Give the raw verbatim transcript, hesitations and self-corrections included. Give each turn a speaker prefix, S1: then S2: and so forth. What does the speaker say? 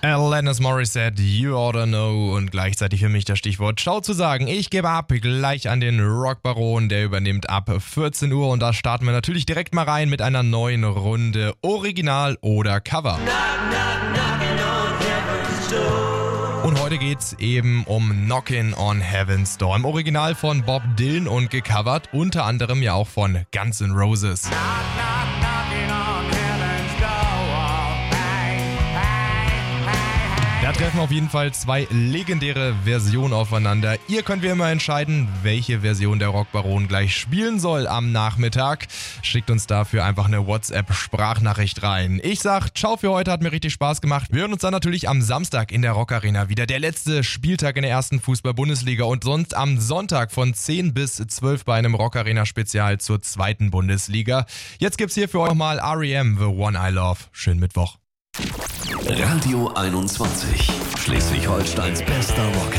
S1: Alanis Morissette, You Oughta Know und gleichzeitig für mich das Stichwort Ciao zu sagen. Ich gebe ab gleich an den Rockbaron, der übernimmt ab vierzehn Uhr und da starten wir natürlich direkt mal rein mit einer neuen Runde Original oder Cover. Und heute geht's eben um Knockin' on Heaven's Door. Im Original von Bob Dylan und gecovert unter anderem ja auch von Guns N' Roses. Da treffen auf jeden Fall zwei legendäre Versionen aufeinander. Ihr könnt wie immer entscheiden, welche Version der Rockbaron gleich spielen soll am Nachmittag. Schickt uns dafür einfach eine WhatsApp-Sprachnachricht rein. Ich sag ciao für heute, hat mir richtig Spaß gemacht. Wir hören uns dann natürlich am Samstag in der Rockarena wieder. Der letzte Spieltag in der ersten Fußball-Bundesliga und sonst am Sonntag von zehn bis zwölf bei einem Rockarena-Spezial zur zweiten Bundesliga. Jetzt gibt's hier für euch nochmal R E M, The One I Love. Schönen Mittwoch.
S2: Radio einundzwanzig, Schleswig-Holsteins bester Rock.